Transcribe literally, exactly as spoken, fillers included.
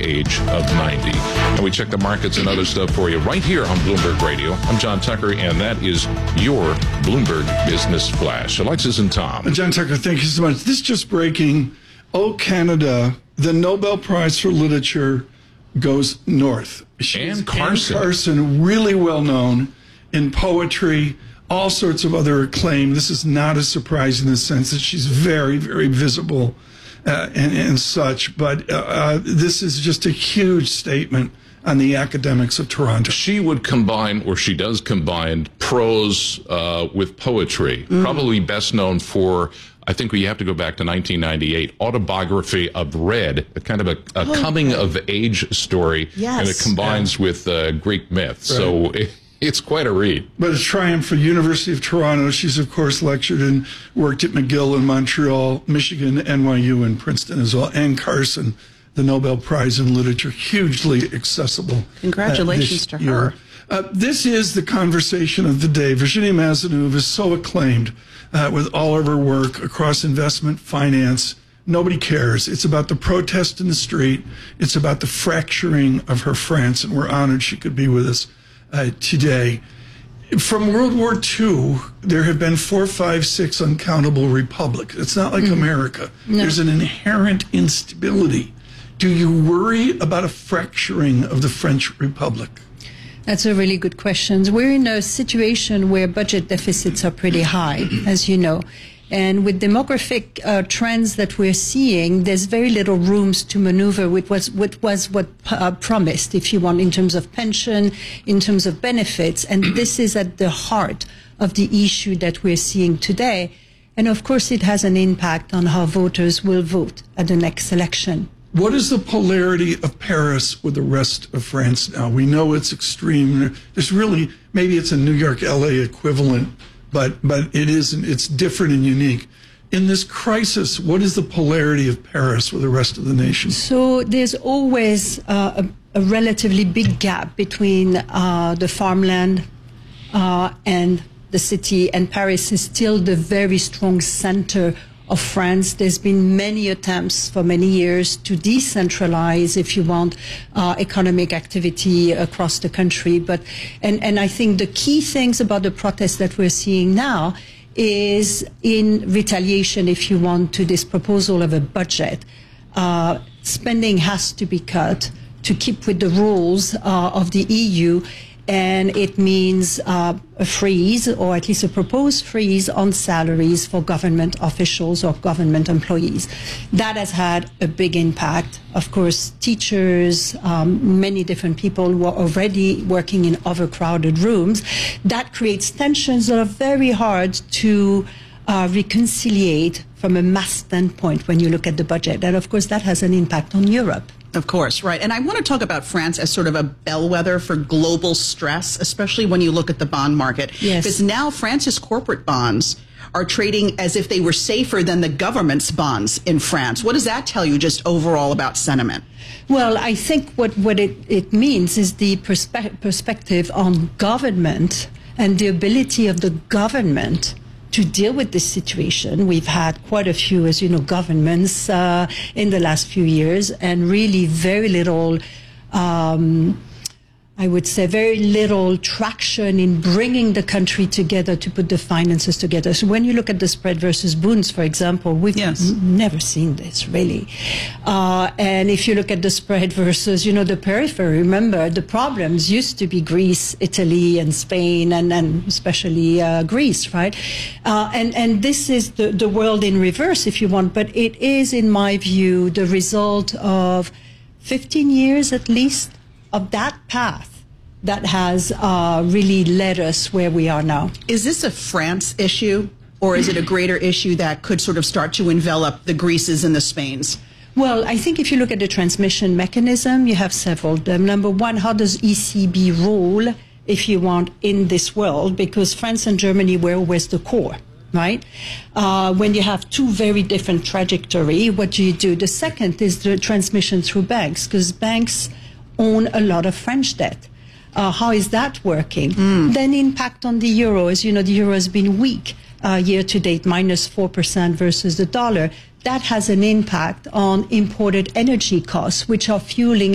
age of ninety. And we check the markets and other stuff for you right here on Bloomberg Radio. I'm John Tucker, and that is your Bloomberg Business Flash. Alexis and Tom. John Tucker, thank you so much. This just breaking. Oh, Canada, the Nobel Prize for Literature goes north. Anne Carson. Anne Carson, really well known in poetry, all sorts of other acclaim. This is not a surprise in the sense that she's very, very visible uh, and, and such. But uh, uh, this is just a huge statement on the academics of Toronto. She would combine, or she does combine, prose uh, with poetry. Mm. Probably best known for, I think we have to go back to nineteen ninety-eight, Autobiography of Red, a kind of a, a oh, coming-of-age story, yes. and it combines yeah. with uh, Greek myth. Right. So it, it's quite a read. But a triumph for University of Toronto. She's, of course, lectured and worked at McGill in Montreal, Michigan, N Y U, and Princeton as well. Anne Carson, the Nobel Prize in Literature, hugely accessible. Congratulations uh, to her. Uh, this is the conversation of the day. Virginia Mazenouv is so acclaimed uh, with all of her work across investment, finance. Nobody cares. It's about the protest in the street. It's about the fracturing of her France, and we're honored she could be with us uh, today. From World War Two, there have been four, five, six uncountable republics. It's not like mm. America. No. There's an inherent instability. Do you worry about a fracturing of the French Republic? That's a really good question. We're in a situation where budget deficits are pretty high, as you know. And with demographic uh, trends that we're seeing, there's very little rooms to maneuver with what was, was what uh, promised, if you want, in terms of pension, in terms of benefits. And this is at the heart of the issue that we're seeing today. And of course, it has an impact on how voters will vote at the next election. What is the polarity of Paris with the rest of France now? We know it's extreme. There's really, maybe it's a New York, L A equivalent, but but it isn't. It's different and unique. In this crisis, what is the polarity of Paris with the rest of the nation? So there's always uh, a, a relatively big gap between uh, the farmland uh, and the city, and Paris is still the very strong center of France. There's been many attempts for many years to decentralize, if you want, uh, economic activity across the country. But and, and I think the key things about the protests that we're seeing now is in retaliation, if you want, to this proposal of a budget. Uh, spending has to be cut to keep with the rules uh, of the E U. And it means uh, a freeze, or at least a proposed freeze, on salaries for government officials or government employees. That has had a big impact. Of course, teachers, um, many different people who are already working in overcrowded rooms. That creates tensions that are very hard to uh, reconciliate from a mass standpoint when you look at the budget. And of course, that has an impact on Europe. Of course, right. And I want to talk about France as sort of a bellwether for global stress, especially when you look at the bond market. Yes. Because now France's corporate bonds are trading as if they were safer than the government's bonds in France. What does that tell you just overall about sentiment? Well, I think what, what it, it means is the perspe- perspective on government and the ability of the government to deal with this situation. We've had quite a few, as you know, governments uh, in the last few years, and really very little, um, I would say, very little traction in bringing the country together to put the finances together. So when you look at the spread versus bonds, for example, we've yes. n- never seen this, really. Uh, and if you look at the spread versus, you know, the periphery, remember, the problems used to be Greece, Italy, and Spain, and, and especially uh, Greece, right? Uh, and, and this is the, the world in reverse, if you want. But it is, in my view, the result of fifteen years at least of that path that has uh, really led us where we are now. Is this a France issue, or is it a greater issue that could sort of start to envelop the Greeces and the Spains? Well, I think if you look at the transmission mechanism, you have several of them. Number one, how does E C B rule, if you want, in this world? Because France and Germany were always the core, right? Uh, when you have two very different trajectory, what do you do? The second is the transmission through banks, because banks own a lot of French debt. Uh, how is that working? Mm. Then impact on the euro. As you know, the euro has been weak uh, year to date, minus four percent versus the dollar. That has an impact on imported energy costs, which are fueling